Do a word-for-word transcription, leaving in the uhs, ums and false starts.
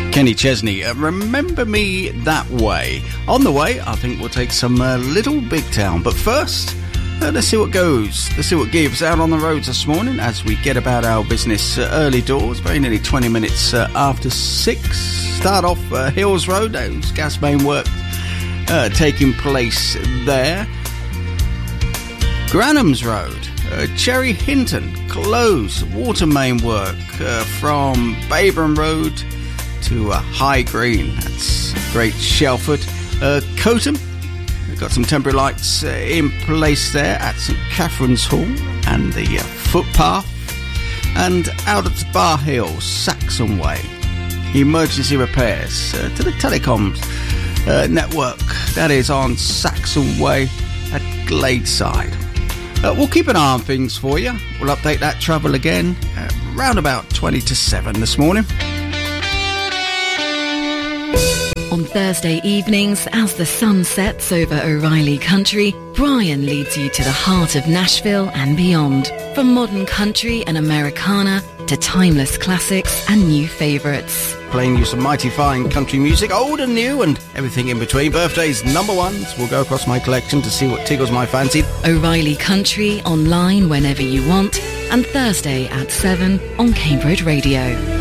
Kenny Chesney, uh, Remember Me That Way. On the way, I think we'll take some uh, Little Big Town. But first, uh, let's see what goes. Let's see what gives out on the roads this morning as we get about our business uh, early doors, very nearly twenty minutes uh, after six. Start off uh, Hills Road, those gas main work uh, taking place there. Granham's Road, uh, Cherry Hinton, closed. Water main work uh, from Babram Road to uh, High Green. That's Great Shelford. Uh, Cotham, we've got some temporary lights uh, in place there at St Catherine's Hall and the uh, footpath. And out at Bar Hill, Saxon Way. Emergency repairs uh, to the telecoms uh, network. That is on Saxon Way at Gladeside. Uh, we'll keep an eye on things for you. We'll update that travel again at round about twenty to seven this morning. On Thursday evenings, as the sun sets over O'Reilly Country, Brian leads you to the heart of Nashville and beyond. From modern country and Americana to timeless classics and new favourites. Playing you some mighty fine country music, old and new, and everything in between. Birthdays, number ones. We'll go across my collection to see what tickles my fancy. O'Reilly Country, online whenever you want, and Thursday at seven on Cambridge Radio.